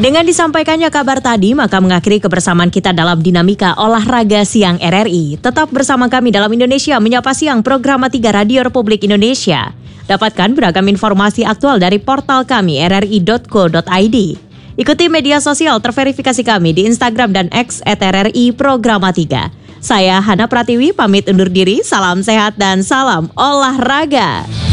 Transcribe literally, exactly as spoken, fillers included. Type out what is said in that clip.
Dengan disampaikannya kabar tadi, maka mengakhiri kebersamaan kita dalam Dinamika Olahraga Siang R R I. Tetap bersama kami dalam Indonesia Menyapa Siang, program tiga Radio Republik Indonesia. Dapatkan beragam informasi aktual dari portal kami r r i dot co dot i d. Ikuti media sosial terverifikasi kami di Instagram dan X at R R I Programa tiga. Saya Hana Pratiwi pamit undur diri, salam sehat dan salam olahraga.